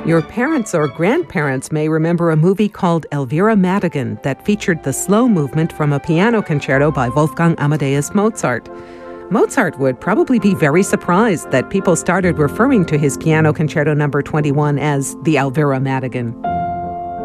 Your parents or grandparents may remember a movie called Elvira Madigan that featured the slow movement from a piano concerto by Wolfgang Amadeus Mozart. Mozart would probably be very surprised that people started referring to his Piano Concerto No. 21 as the Elvira Madigan.